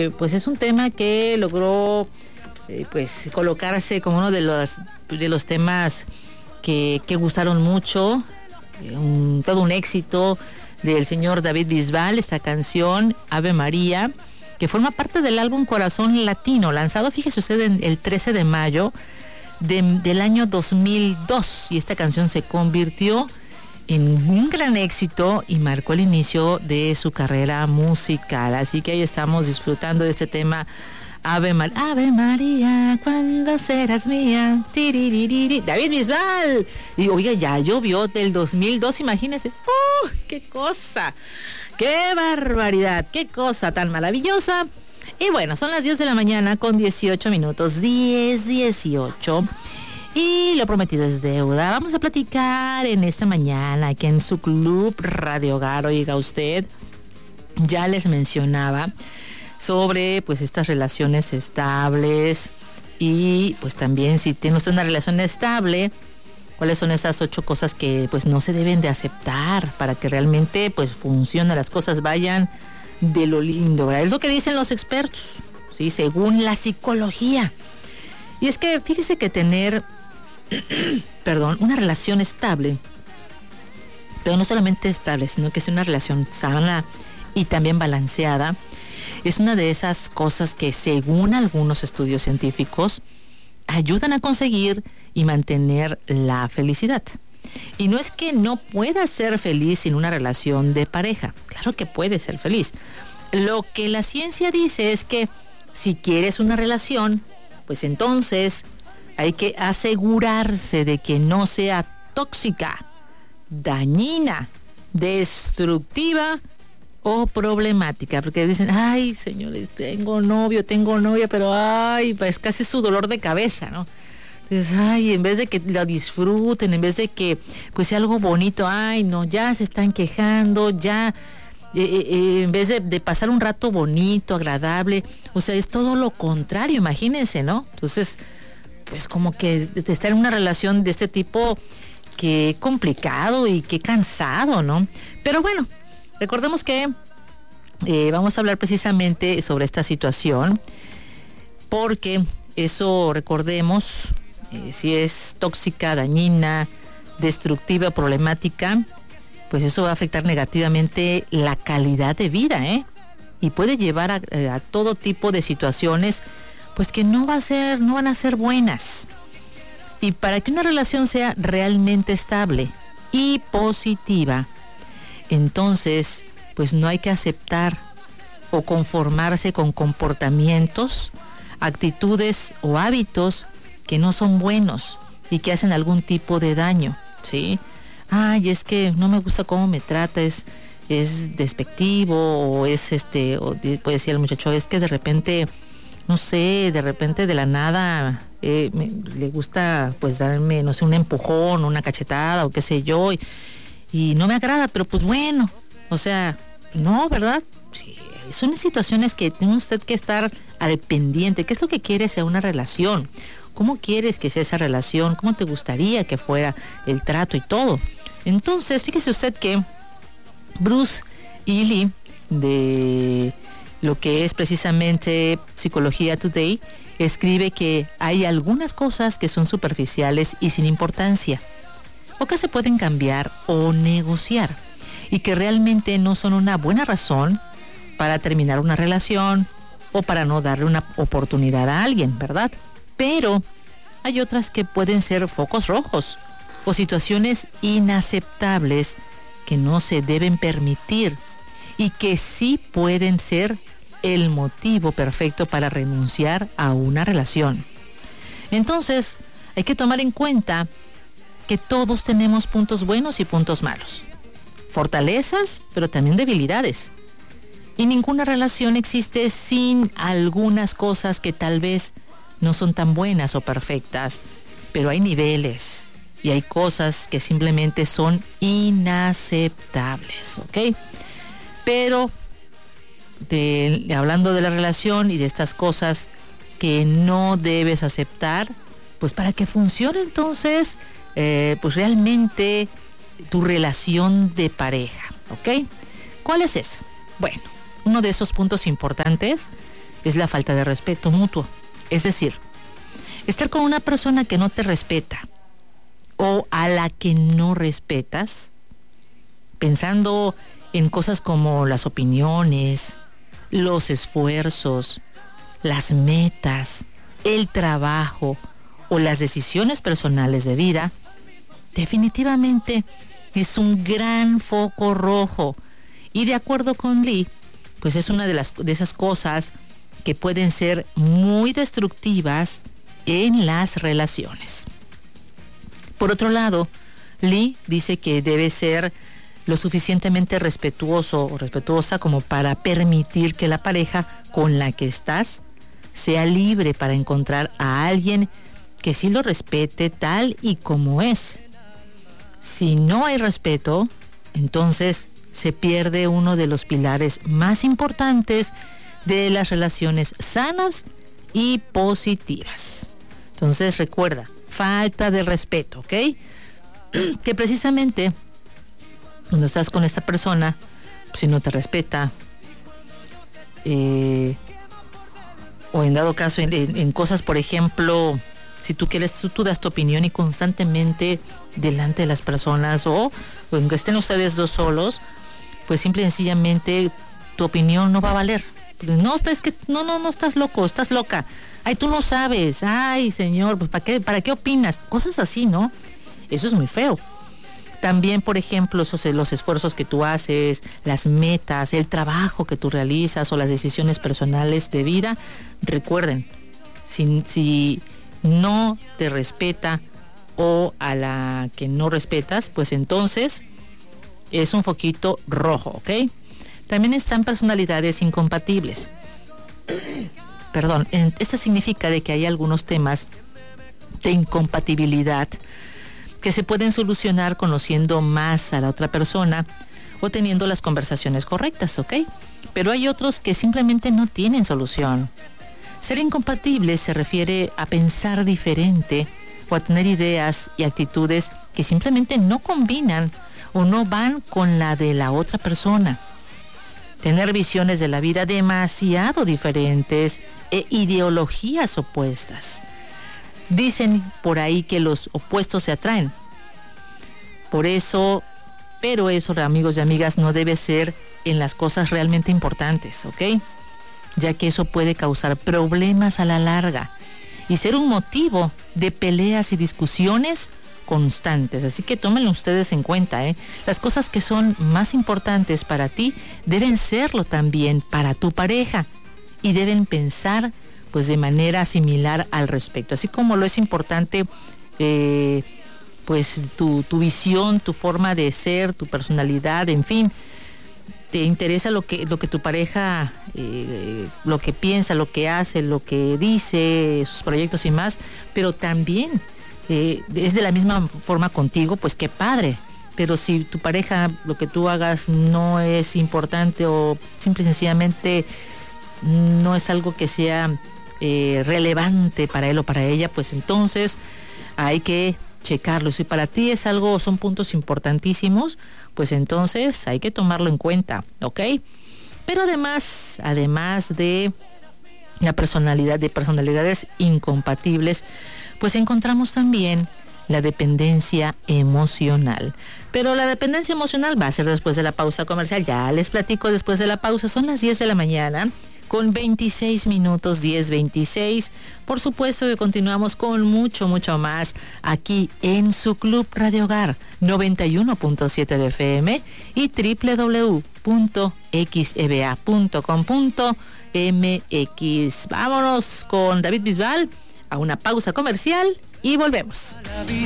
pues es un tema que logró pues colocarse como uno de los temas que gustaron mucho, todo un éxito del señor David Bisbal, esta canción Ave María, que forma parte del álbum Corazón Latino, lanzado, fíjese usted, el 13 de mayo del año 2002, y esta canción se convirtió en un gran éxito y marcó el inicio de su carrera musical. Así que ahí estamos disfrutando de este tema Ave María, ¿cuándo serás mía? Tiriririri. David Bisbal. Y oiga, ya llovió del 2002, imagínense. ¡Qué cosa! ¡Qué barbaridad! ¡Qué cosa tan maravillosa! Y bueno, son las 10 de la mañana con 18 minutos. 10:18. Y lo prometido es deuda. Vamos a platicar en esta mañana aquí en su club Radio Hogar. Oiga usted, ya les mencionaba sobre pues estas relaciones estables y pues también si tiene usted una relación estable, cuáles son esas 8 cosas que pues no se deben de aceptar para que realmente pues funcionen, las cosas vayan de lo lindo, ¿verdad? Es lo que dicen los expertos, ¿sí? Según la psicología. Y es que fíjese que tener una relación estable, pero no solamente estable, sino que sea una relación sana y también balanceada, es una de esas cosas que, según algunos estudios científicos, ayudan a conseguir y mantener la felicidad. Y no es que no pueda ser feliz sin una relación de pareja, claro que puede ser feliz. Lo que la ciencia dice es que si quieres una relación, pues entonces hay que asegurarse de que no sea tóxica, dañina, destructiva o problemática, porque dicen, ay, señores, tengo novio, tengo novia, pero ay, pues casi su dolor de cabeza, ¿no? Entonces, ay, en vez de que la disfruten, en vez de que pues sea algo bonito, ay, no, ya se están quejando, ya, en vez de pasar un rato bonito, agradable, o sea, es todo lo contrario, imagínense, ¿no? Entonces, pues como que estar en una relación de este tipo, qué complicado y qué cansado, ¿no? Pero bueno, recordemos que vamos a hablar precisamente sobre esta situación, porque eso, recordemos, si es tóxica, dañina, destructiva, problemática, pues eso va a afectar negativamente la calidad de vida, y puede llevar a todo tipo de situaciones pues que no van a ser buenas. Y para que una relación sea realmente estable y positiva, entonces pues no hay que aceptar o conformarse con comportamientos, actitudes o hábitos que no son buenos y que hacen algún tipo de daño, ¿sí? Ay, es que no me gusta cómo me trata, es despectivo, o es o puede decir el muchacho, es que de repente, no sé, de la nada le gusta pues darme, no sé, un empujón, una cachetada o qué sé yo, y no me agrada, pero pues bueno, o sea, no, ¿verdad? Sí, son situaciones que tiene usted que estar al pendiente. ¿Qué es lo que quiere sea una relación? ¿Cómo quieres que sea esa relación? ¿Cómo te gustaría que fuera el trato y todo? Entonces, fíjese usted que Bruce Ely, de lo que es precisamente Psicología Today, escribe que hay algunas cosas que son superficiales y sin importancia, o que se pueden cambiar o negociar, y que realmente no son una buena razón para terminar una relación o para no darle una oportunidad a alguien, ¿verdad? Pero hay otras que pueden ser focos rojos o situaciones inaceptables que no se deben permitir y que sí pueden ser el motivo perfecto para renunciar a una relación. Entonces, hay que tomar en cuenta que todos tenemos puntos buenos y puntos malos, fortalezas, pero también debilidades. Y ninguna relación existe sin algunas cosas que tal vez no son tan buenas o perfectas, pero hay niveles y hay cosas que simplemente son inaceptables, ¿ok? Pero hablando de la relación y de estas cosas que no debes aceptar, pues para que funcione entonces, pues realmente tu relación de pareja, ¿ok? ¿Cuál es eso? Bueno, uno de esos puntos importantes es la falta de respeto mutuo. Es decir, estar con una persona que no te respeta o a la que no respetas, pensando en cosas como las opiniones, los esfuerzos, las metas, el trabajo o las decisiones personales de vida, definitivamente es un gran foco rojo. Y de acuerdo con Lee, pues es una de esas cosas que pueden ser muy destructivas en las relaciones. Por otro lado, Lee dice que debe ser lo suficientemente respetuoso o respetuosa como para permitir que la pareja con la que estás sea libre para encontrar a alguien que sí lo respete tal y como es. Si no hay respeto, entonces se pierde uno de los pilares más importantes de las relaciones sanas y positivas. Entonces recuerda, falta de respeto, ¿ok? Que precisamente cuando estás con esta persona, si no te respeta, o en dado caso en cosas, por ejemplo, si tú das tu opinión y constantemente delante de las personas o aunque estén ustedes dos solos, pues simple y sencillamente tu opinión no va a valer. No, no estás loco, estás loca. Ay, tú no sabes. Ay, señor, pues ¿para qué opinas? Cosas así, ¿no? Eso es muy feo. También, por ejemplo, los esfuerzos que tú haces, las metas, el trabajo que tú realizas o las decisiones personales de vida, recuerden, si no te respeta o a la que no respetas, pues entonces es un foquito rojo, ¿ok? También están personalidades incompatibles. Perdón, esto significa de que hay algunos temas de incompatibilidad que se pueden solucionar conociendo más a la otra persona o teniendo las conversaciones correctas, ¿ok? Pero hay otros que simplemente no tienen solución. Ser incompatible se refiere a pensar diferente o a tener ideas y actitudes que simplemente no combinan o no van con la de la otra persona. Tener visiones de la vida demasiado diferentes e ideologías opuestas. Dicen por ahí que los opuestos se atraen. Pero eso, amigos y amigas, no debe ser en las cosas realmente importantes, ¿ok? Ya que eso puede causar problemas a la larga y ser un motivo de peleas y discusiones constantes. Así que tómenlo ustedes en cuenta, ¿eh? Las cosas que son más importantes para ti deben serlo también para tu pareja y deben pensar pues de manera similar al respecto. Así como lo es importante pues tu visión, tu forma de ser, tu personalidad, en fin, te interesa lo que tu pareja, lo que piensa, lo que hace, lo que dice, sus proyectos y más, pero también es de la misma forma contigo, pues qué padre. Pero si tu pareja, lo que tú hagas no es importante o simple y sencillamente no es algo que sea relevante para él o para ella, pues entonces hay que checarlo. Si para ti es algo, son puntos importantísimos, pues entonces hay que tomarlo en cuenta, ¿ok? Pero además de la personalidad, de personalidades incompatibles, pues encontramos también la dependencia emocional. Pero la dependencia emocional va a ser después de la pausa comercial. Ya les platico después de la pausa. Son las 10 de la mañana con 26 minutos, 10:26. Por supuesto que continuamos con mucho más aquí en su Club Radio Hogar 91.7 de FM y www.xeba.com.mx. Vámonos con David Bisbal a una pausa comercial y volvemos.